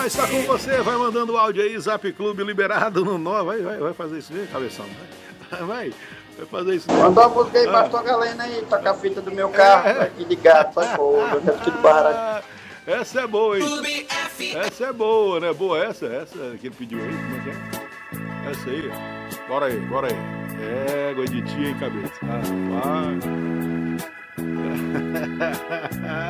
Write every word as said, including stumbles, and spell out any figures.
Mas tá com você, vai mandando o áudio aí, Zap Clube liberado no nó. Vai, vai, vai fazer isso aí, cabeção. Vai, vai, vai fazer isso aí. Manda uma música aí, Ah. Pastor Galena aí, toca a fita do meu carro, É. aqui de gato, sai fogo, já tiro barra. Essa é boa, hein? Essa é boa, né? Boa essa, essa que ele pediu aí, como é que é? Essa aí, ó. Bora aí, bora aí. É, goi de tia, hein, cabeça. Ah, vai.